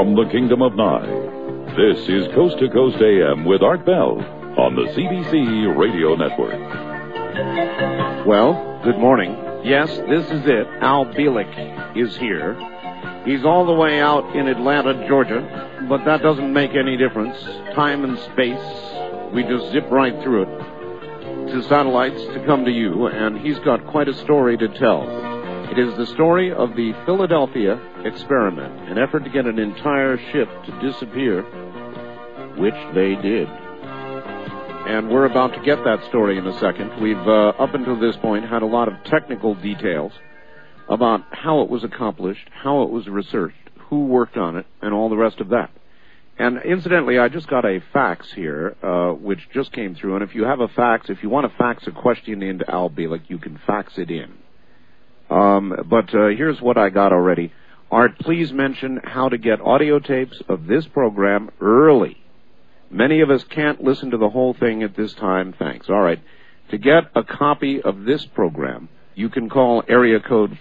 from the Kingdom of Nye. This is Coast to Coast AM with Art Bell on the CBC Radio Network. Well, good morning. Yes, this is it. Al Bielek is here. He's all the way out in Atlanta, Georgia, but that doesn't make any difference. Time and space, we just zip right through it to satellites to come to you, and he's got quite a story to tell. It is the story of the Philadelphia experiment, an effort to get an entire ship to disappear, which they did. And we're about to get that story in a second. We've, up until this point, had a lot of technical details about how it was accomplished, how it was researched, who worked on it, and all the rest of that. And incidentally, I just got a fax here, which just came through. And if you have a fax, if you want to fax a question into Al Bielek, you can fax it in. But here's what I got already. Art, please mention how to get audio tapes of this program early. Many of us can't listen to the whole thing at this time. Thanks. All right. To get a copy of this program, you can call area code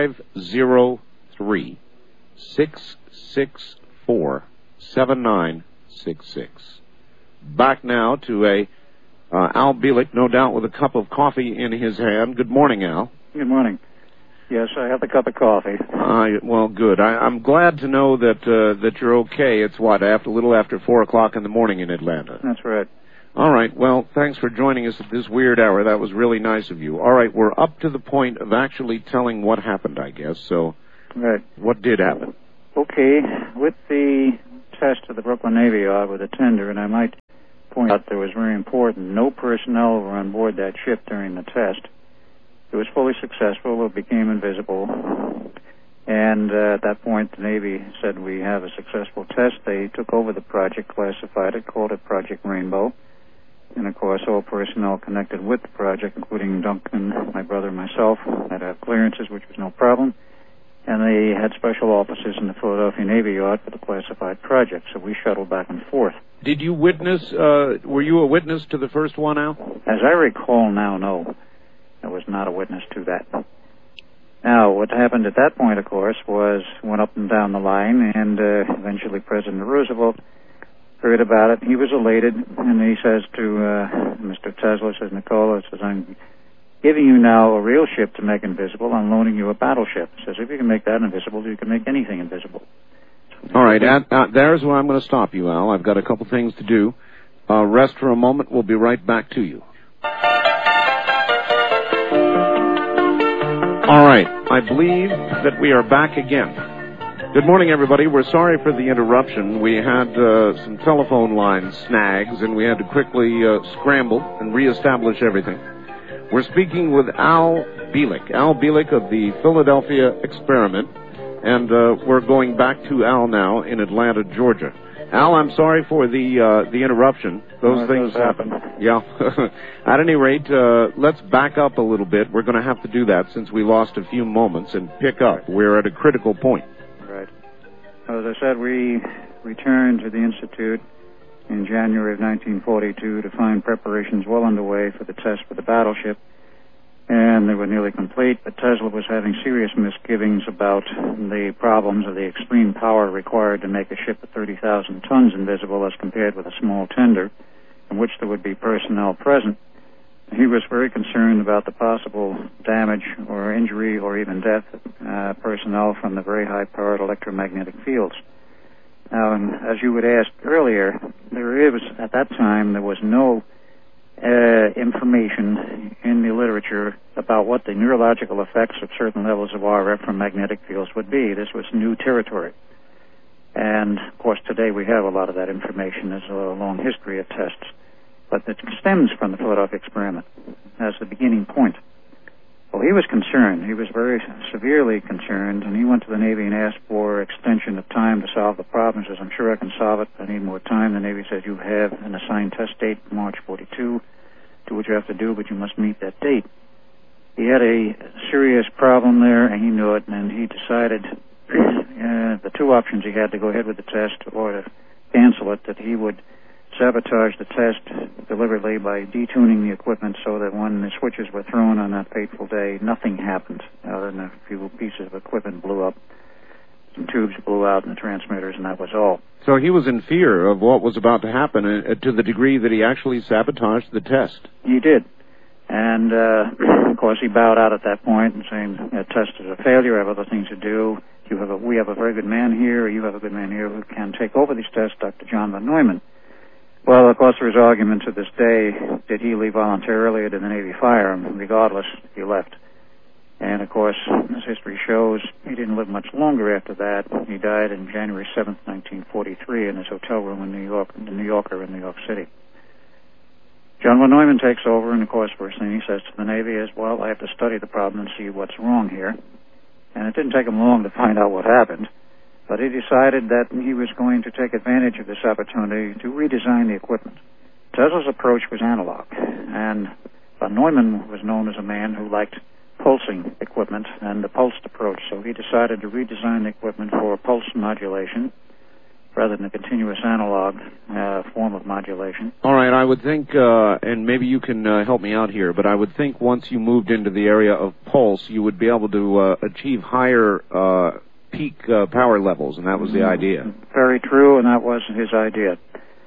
503-664-7966. Back now to Al Bielek, no doubt with a cup of coffee in his hand. Good morning, Al. Good morning. Yes, I have a cup of coffee. Well, good. I'm glad to know that you're okay. It's a little after 4 o'clock in the morning in Atlanta. That's right. All right. Well, thanks for joining us at this weird hour. That was really nice of you. All right, we're up to the point of actually telling what happened, I guess. So, right. What did happen? Okay, with the test of the Brooklyn Navy Yard with a tender, and I might point out that was very important, no personnel were on board that ship during the test. It was fully successful. It became invisible. And at that point, the Navy said, we have a successful test. They took over the project, classified it, called it Project Rainbow. And, of course, all personnel connected with the project, including Duncan, my brother, and myself, had to have clearances, which was no problem. And they had special officers in the Philadelphia Navy Yard for the classified project, so we shuttled back and forth. Did you witness, were you a witness to the first one, Al? As I recall now, no. I was not a witness to that. Now, what happened at that point, of course, was went up and down the line, and eventually President Roosevelt heard about it. He was elated, and he says to Mr. Tesla, says, Nicola, says, I'm giving you now a real ship to make invisible. I'm loaning you a battleship. Says, if you can make that invisible, you can make anything invisible. All right, there's where I'm going to stop you, Al. I've got a couple things to do. Rest for a moment. We'll be right back to you. All right, I believe that we are back again. Good morning, everybody. We're sorry for the interruption. We had some telephone line snags, and we had to quickly scramble and reestablish everything. We're speaking with Al Bielek of the Philadelphia experiment, and we're going back to Al now in Atlanta, Georgia. Al, I'm sorry for the interruption. Those things happen. Yeah. At any rate, let's back up a little bit. We're going to have to do that since we lost a few moments and pick up. We're at a critical point. Right. As I said, we returned to the Institute in January of 1942 to find preparations well underway for the test for the battleship. And they were nearly complete, but Tesla was having serious misgivings about the problems of the extreme power required to make a ship of 30,000 tons invisible as compared with a small tender, in which there would be personnel present. He was very concerned about the possible damage or injury or even death of personnel from the very high-powered electromagnetic fields. Now, as you had asked earlier, at that time, there was no information in the literature about what the neurological effects of certain levels of RF from magnetic fields would be. This was new territory. And, of course, today we have a lot of that information. There's a long history of tests. But it stems from the Philadelphia experiment as the beginning point. Well, he was concerned. He was very severely concerned, and he went to the Navy and asked for extension of time to solve the problem. He says, I'm sure I can solve it. I need more time. The Navy says, you have an assigned test date, March 42. Do what you have to do, but you must meet that date. He had a serious problem there, and he knew it, and he decided the two options he had to go ahead with the test or to cancel it, that he would sabotage the test deliberately by detuning the equipment so that when the switches were thrown on that fateful day, nothing happened other than a few pieces of equipment blew up. In tubes blew out in the transmitters, and that was all. So he was in fear of what was about to happen to the degree that he actually sabotaged the test. He did. And, of course, he bowed out at that point and saying, the test is a failure, I have other things to do. We have a very good man here, you have a good man here who can take over these tests, Dr. John von Neumann. Well, of course, there is argument to this day, did he leave voluntarily or did the Navy fire him? Regardless, he left. And, of course, as history shows, he didn't live much longer after that. He died on January 7th, 1943, in his hotel room in New York, in New York City. John von Neumann takes over, and, of course, first thing he says to the Navy is, well, I have to study the problem and see what's wrong here. And it didn't take him long to find out what happened. But he decided that he was going to take advantage of this opportunity to redesign the equipment. Tesla's approach was analog, and von Neumann was known as a man who liked pulsing equipment and the pulsed approach. So he decided to redesign the equipment for pulse modulation rather than a continuous analog form of modulation. All right, I would think, and maybe you can help me out here, but I would think once you moved into the area of pulse, you would be able to achieve higher peak power levels, and that was the idea. Very true, and that was his idea.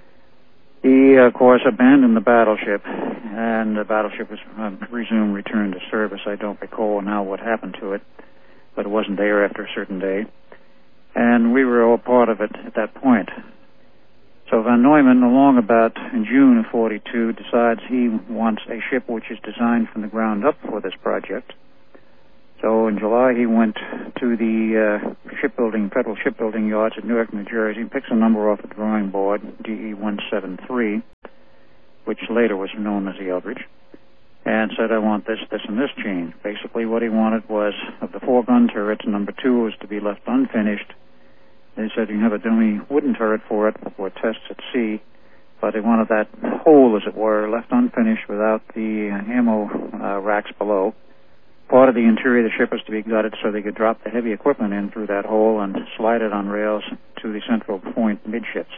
He, of course, abandoned the battleship, and the battleship was returned to service. I don't recall now what happened to it, but it wasn't there after a certain day. And we were all part of it at that point. So von Neumann, in June of 42, decides he wants a ship which is designed from the ground up for this project. So in July, he went to the Federal Shipbuilding Yards at Newark, New Jersey, picks a number off the drawing board, DE-173, which later was known as the Eldridge, and said, I want this, this, and this change. Basically, what he wanted was, of the 4 gun turrets, number 2 was to be left unfinished. They said you can have a dummy wooden turret for it for tests at sea, but they wanted that hole, as it were, left unfinished without the ammo racks below. Part of the interior of the ship was to be gutted so they could drop the heavy equipment in through that hole and slide it on rails to the central point midships.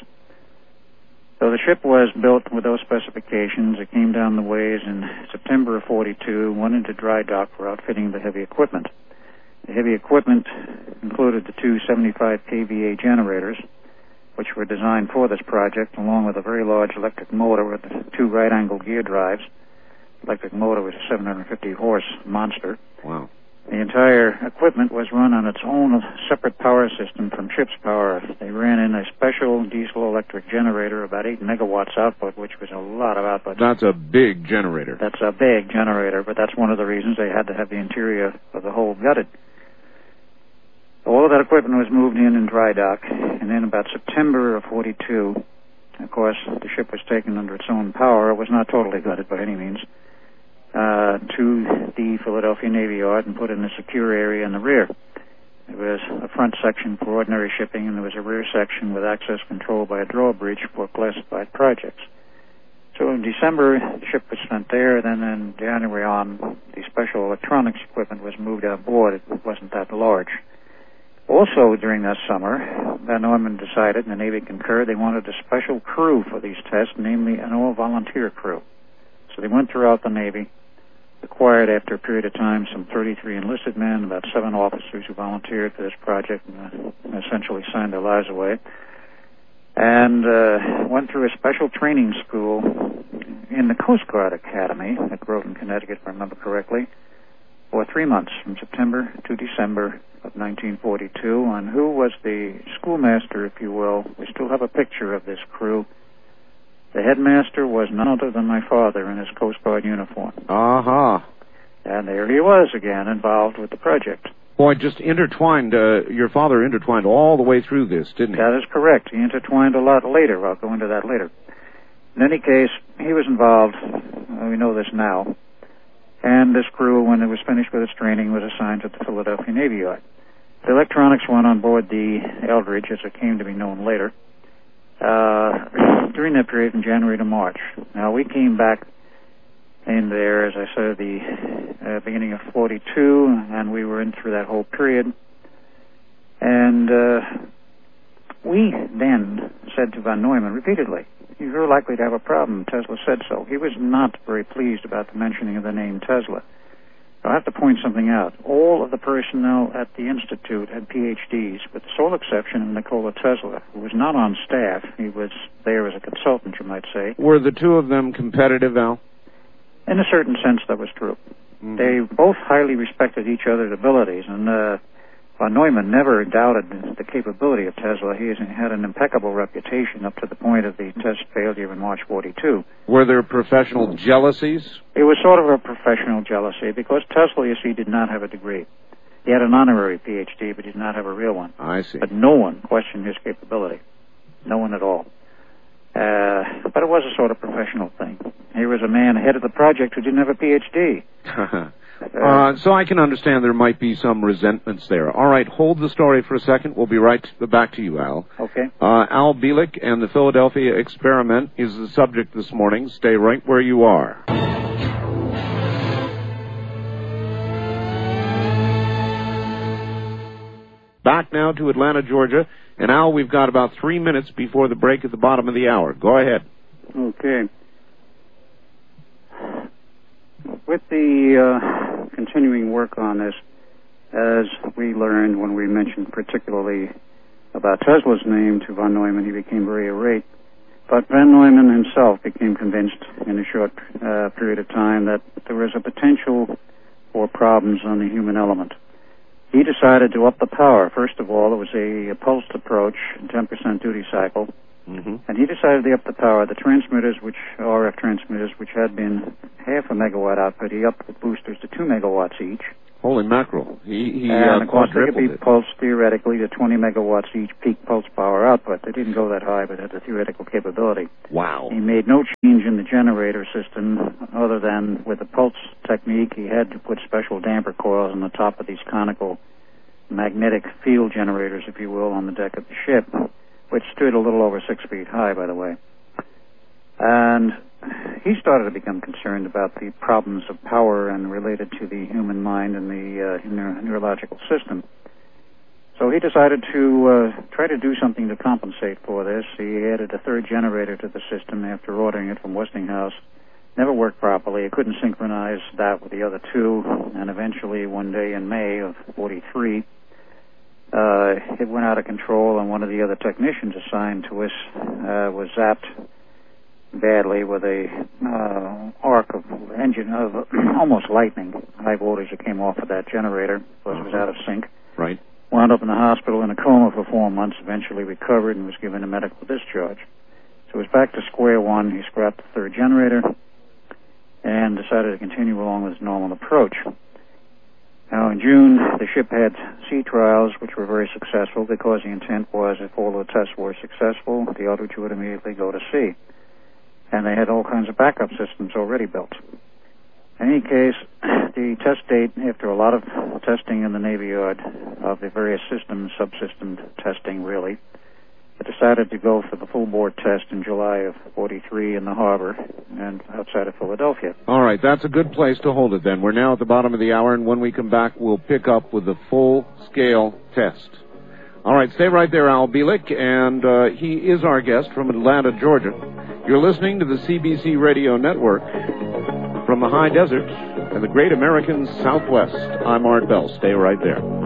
So the ship was built with those specifications. It came down the ways in September of 42, went into dry dock for outfitting the heavy equipment. The heavy equipment included the 2 75 kVA generators, which were designed for this project, along with a very large electric motor with 2 right-angle gear drives. Electric motor was a 750-horse monster. Wow. The entire equipment was run on its own separate power system from ship's power. They ran in a special diesel-electric generator, about 8 megawatts output, which was a lot of output. That's a big generator. That's a big generator, but that's one of the reasons they had to have the interior of the hull gutted. All of that equipment was moved in dry dock, and then about September of 42, of course, the ship was taken under its own power. It was not totally gutted by any means. To the Philadelphia Navy Yard and put in a secure area in the rear. There was a front section for ordinary shipping, and there was a rear section with access control by a drawbridge for classified projects. So in December, the ship was sent there. Then in January on, the special electronics equipment was moved on board. It wasn't that large. Also during that summer, von Neumann decided, and the Navy concurred, they wanted a special crew for these tests, namely an all-volunteer crew. So they went throughout the Navy, acquired after a period of time some 33 enlisted men, about 7 officers who volunteered for this project and essentially signed their lives away, and went through a special training school in the Coast Guard Academy at Groton, Connecticut, if I remember correctly, for 3 months, from September to December of 1942, and who was the schoolmaster, if you will. We still have a picture of this crew. The headmaster was none other than my father in his Coast Guard uniform. Aha. And there he was again, involved with the project. Boy, just intertwined, your father intertwined all the way through this, didn't he? That is correct. He intertwined a lot later. I'll go into that later. In any case, he was involved. We know this now. And this crew, when it was finished with its training, was assigned to the Philadelphia Navy Yard. The electronics went on board the Eldridge, as it came to be known later, during that period from January to March. Now, we came back in there, as I said, the beginning of 42, and we were in through that whole period. And we then said to von Neumann repeatedly, you're likely to have a problem. Tesla said so. He was not very pleased about the mentioning of the name Tesla. I have to point something out. All of the personnel at the Institute had PhDs, with the sole exception of Nikola Tesla, who was not on staff. He was there as a consultant, you might say. Were the two of them competitive, Al? In a certain sense, that was true. Mm-hmm. They both highly respected each other's abilities, and von Neumann never doubted the capability of Tesla. He had an impeccable reputation up to the point of the test failure in March 42. Were there professional jealousies? It was sort of a professional jealousy, because Tesla, you see, did not have a degree. He had an honorary PhD, but he did not have a real one. I see. But no one questioned his capability. No one at all. But it was a sort of professional thing. Here was a man head of the project who didn't have a PhD. So I can understand there might be some resentments there. All right, hold the story for a second. We'll be right back to you, Al. Okay. Al Bielek and the Philadelphia experiment is the subject this morning. Stay right where you are. Back now to Atlanta, Georgia. And Al, we've got about 3 minutes before the break at the bottom of the hour. Go ahead. Okay. With the continuing work on this, as we learned when we mentioned particularly about Tesla's name to von Neumann, he became very irate. But von Neumann himself became convinced in a short period of time that there was a potential for problems on the human element. He decided to up the power. First of all, it was a pulsed approach, 10% duty cycle. Mm-hmm. And he decided to up the power. The transmitters, RF transmitters, which had been half a megawatt output, he upped the boosters to 2 megawatts each. Holy mackerel. And of course, they could be pulsed theoretically to 20 megawatts each peak pulse power output. They didn't go that high, but had the theoretical capability. Wow. He made no change in the generator system other than with the pulse technique, he had to put special damper coils on the top of these conical magnetic field generators, if you will, on the deck of the ship, which stood a little over 6 feet high, by the way. And he started to become concerned about the problems of power and related to the human mind and the neurological system. So he decided to try to do something to compensate for this. He added a third generator to the system after ordering it from Westinghouse. Never worked properly. It couldn't synchronize that with the other two. And eventually, one day in May of 43, it went out of control, and one of the other technicians assigned to us was zapped badly with a arc of engine of almost lightning. High voltage that came off of that generator because it was out of sync. Right. Wound up in the hospital in a coma for 4 months, eventually recovered and was given a medical discharge. So he was back to square one. He scrapped the third generator and decided to continue along with his normal approach. Now, in June, the ship had sea trials, which were very successful because the intent was, if all the tests were successful, the Eldridge would immediately go to sea. And they had all kinds of backup systems already built. In any case, the test date, after a lot of testing in the Navy Yard of the various systems, subsystem testing really, it decided to go for the full board test in July of 43 in the harbor and outside of Philadelphia. All right, that's a good place to hold it then. We're now at the bottom of the hour, and when we come back, we'll pick up with the full-scale test. All right, stay right there, Al Bielek, and he is our guest from Atlanta, Georgia. You're listening to the CBC Radio Network from the high desert and the great American Southwest. I'm Art Bell. Stay right there.